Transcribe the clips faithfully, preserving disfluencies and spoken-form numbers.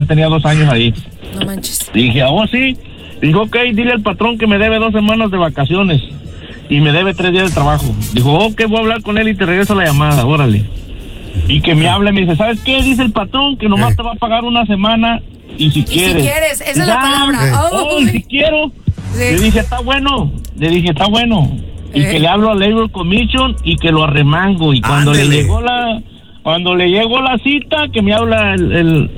tenía dos años ahí. No manches. Dije, oh, sí. Dijo, ok, dile al patrón que me debe dos semanas de vacaciones y me debe tres días de trabajo. Dijo, ok, voy a hablar con él y te regreso la llamada, órale. Y que me hable, me dice, ¿sabes qué? Dice el patrón que nomás eh. te va a pagar una semana y si y quieres. si quieres, esa ya, es la palabra. Eh. Oh, oh, si quiero. Sí. Le dije, está bueno. Le dije, está bueno. Y eh. que le hablo al Labor Commission y que lo arremango. Y cuando Ándale. le llegó la cuando le llegó la cita, que me habla el, el,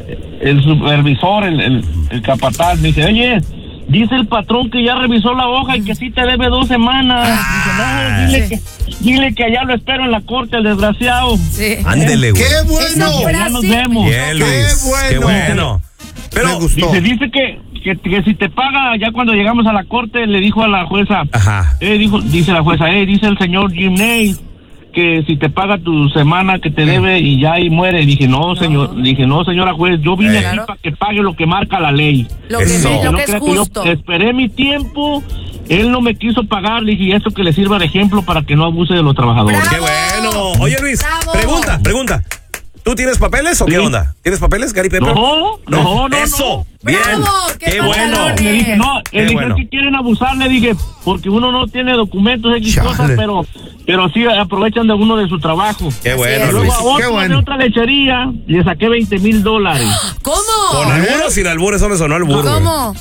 el supervisor, el, el, el capataz, me dice, oye, dice el patrón que ya revisó la hoja y que sí te debe dos semanas. Ah, dice, no, dile, sí. que, dile que allá lo espero en la corte, el desgraciado. Sí. Ándele, güey. ¡Qué bueno! Ya nos vemos. Bien, Luis. Qué bueno. Qué bueno. Pero me gustó. Dice, dice que, que, que si te paga, ya cuando llegamos a la corte, le dijo a la jueza, Ajá. Eh, dijo, dice la jueza, eh, dice el señor Jim Ney, que si te paga tu semana que te debe y ya ahí muere. Y dije, no, señor, no. dije, no, señora juez, yo vine eh. aquí para que pague lo que marca la ley. Lo que, Eso. lo no que es justo. Que yo esperé mi tiempo, él no me quiso pagar, le dije, y eso que le sirva de ejemplo para que no abuse de los trabajadores. ¡Qué bueno! Oye, Luis, ¡Bravo! pregunta, pregunta. ¿Tú tienes papeles o sí. qué onda? ¿Tienes papeles, Gary Pepper? No, no, no. Eso, no. bien. ¡Bravo! ¡Qué, qué bueno! Le dije, no, le dije, bueno. si quieren abusar, le dije, porque uno no tiene documentos, X cosas, pero, pero sí aprovechan de uno de su trabajo. Qué bueno, Luego Luis. a otro Qué bueno. de otra lechería, le saqué veinte mil dólares. ¿Cómo? ¿Con albur o sin albur? Eso me sonó al burro. ¿Cómo?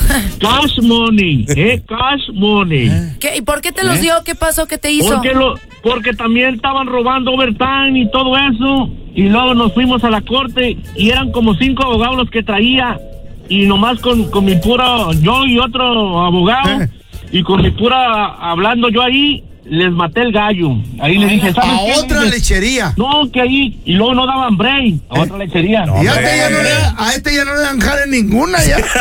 Cash money, eh, cash money. ¿Qué, ¿Y por qué te los ¿Eh? dio? ¿Qué pasó? ¿Qué te hizo? Porque, lo, porque también estaban robando overtime y todo eso. Y luego nos fuimos a la corte y eran como cinco abogados los que traía. Y nomás con, con mi pura, yo y otro abogado, y con mi pura, hablando yo ahí, les maté el gallo. Ahí le dije, ¿sabes a qué? otra Dije, lechería. no, que ahí, y luego no daban break, a ¿Eh? otra lechería. No, y a este, ya no le, a este ya no le dan jale ninguna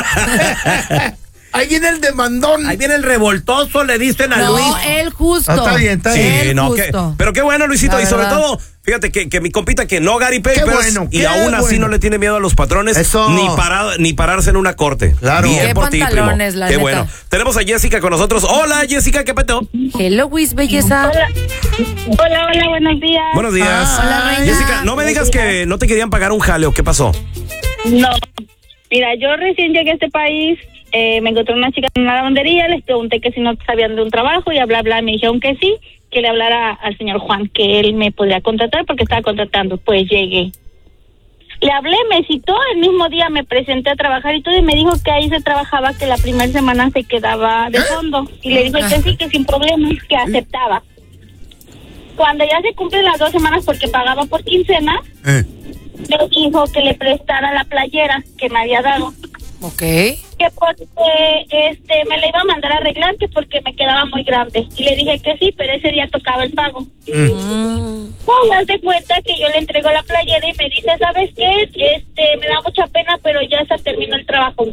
ya. Ahí viene el demandón. Ahí viene el revoltoso, le dicen a no, Luis. él justo. Ah, está bien, está Sí, bien. no, que, pero qué bueno, Luisito, La y sobre verdad. todo, fíjate que, que mi compita que no Gary Papers, Qué bueno, y qué aún así bueno. no le tiene miedo a los patrones, Eso. ni parar, ni pararse en una corte. Claro. Bien Qué por ti, primo. pantalones, la Qué neta. bueno. Tenemos a Jessica con nosotros. Hola, Jessica, ¿qué peteo? Hello, Wiz, belleza. Hola. Hola, hola, buenos días. Buenos días. Ah, hola, reina. Jessica, no me digas que no te querían pagar un jaleo. ¿Qué pasó? No, mira, yo recién llegué a este país, eh, me encontré una chica en una lavandería, les pregunté que si no sabían de un trabajo y bla, bla, me dijeron que sí, que le hablara al señor Juan, que él me podría contratar porque estaba contratando. Pues llegué. Le hablé, me citó, el mismo día me presenté a trabajar y todo, y me dijo que ahí se trabajaba, que la primera semana se quedaba de fondo. Y le dije que sí, que sin problemas, que aceptaba. Cuando ya se cumplen las dos semanas, porque pagaba por quincena, Eh. me dijo que le prestara la playera que me había dado. Ok. Que porque este me la iba a mandar a arreglar, que porque me quedaba muy grande. Y le dije que sí, pero ese día tocaba el pago. Mm. Pues haz de cuenta que yo le entrego la playera y me dice, ¿sabes qué? Este, me da mucha pena, pero ya se terminó el trabajo.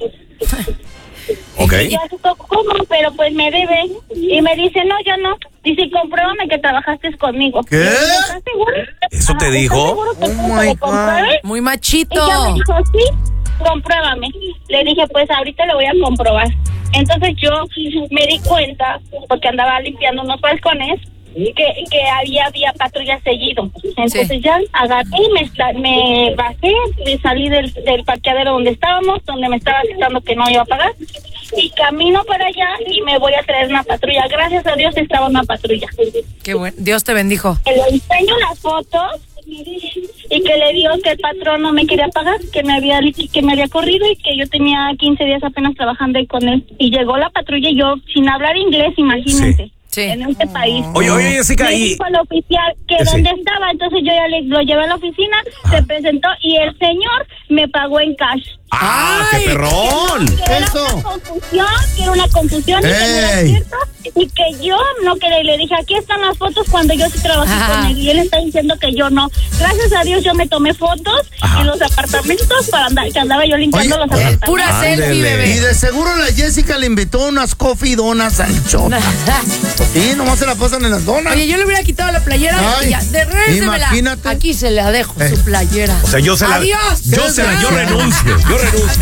Ok. Y ya se tocó, ¿cómo? Pero pues me debe. Y me dice, no, ya no. Dice, compruébame que trabajaste conmigo. ¿Qué? Y yo, ¿estás seguro? ¿Eso te Ah, dijo? ¿estás seguro que Oh tú my lo compruebes? Muy Y machito. ella me dijo, sí, compruébame. Le dije, pues ahorita lo voy a comprobar. Entonces yo me di cuenta, porque andaba limpiando unos balcones, que, que había, había patrulla seguido. Entonces Sí. ya agarré, me, me bajé, me salí del, del parqueadero donde estábamos, donde me estaba avisando que no iba a pagar, y camino para allá y me voy a traer una patrulla. Gracias a Dios estaba una patrulla. Qué bueno. Dios te bendijo. Que le enseño las fotos y que le digo que el patrón no me quería pagar, que me había que me había corrido y que yo tenía quince días apenas trabajando ahí con él. Y llegó la patrulla y yo sin hablar inglés, imagínense. Sí. Sí. En este país. Oye, oye, Jessica, Me y... dijo el oficial que Sí. dónde estaba, entonces yo ya le, lo llevé a la oficina, se presentó y el señor me pagó en cash. ¡Ah, Ay, qué perrón! Que era Eso. una confusión, que era una confusión y que no era Ey. cierto, y que yo no quería. Y le dije, aquí están las fotos cuando yo sí trabajé Ajá. con él, y él está diciendo que yo no. Gracias a Dios yo me tomé fotos Ajá. en los apartamentos para andar, que andaba yo limpiando Oye, los apartamentos. Pura Ándele. selfie, Y bebé. de seguro la Jessica le invitó unas coffee donas al Chota. Sí, nomás se la pasan en las donas. Oye, yo le hubiera quitado la playera Ay, y ya, de regrésemela. imagínate. Aquí se la dejo, Eh. su playera. O sea, yo se la... Adiós. Yo se la... Yo renuncio. Yo renuncio.